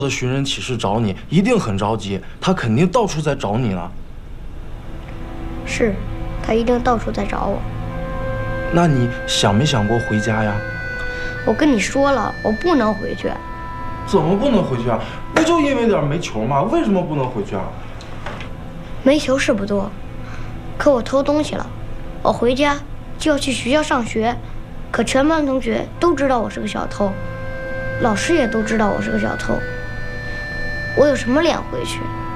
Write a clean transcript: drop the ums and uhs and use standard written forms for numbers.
的寻人启事找你，一定很着急，他肯定到处在找你呢。 是，他一定到处在找我。 那你想没想过回家呀？ 我跟你说了，我不能回去。 怎么不能回去啊？不就因为点煤球吗？为什么不能回去啊？ 煤球是不多，可我偷东西了。我回家就要去学校上学，可全班同学都知道我是个小偷，老师也都知道我是个小偷。我有什么脸回去？